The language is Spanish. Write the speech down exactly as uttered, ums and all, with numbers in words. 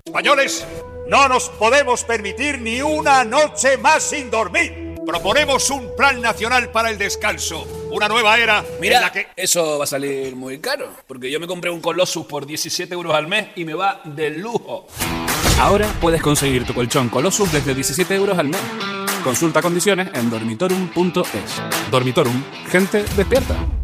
Españoles, no nos podemos permitir ni una noche más sin dormir. Proponemos un plan nacional para el descanso. Una nueva era. Mira, en la que... eso va a salir muy caro, porque yo me compré un Colossus por diecisiete euros al mes y me va de lujo. Ahora puedes conseguir tu colchón Colossus desde diecisiete euros al mes. Consulta condiciones en dormitorum punto es. Dormitorum, gente despierta.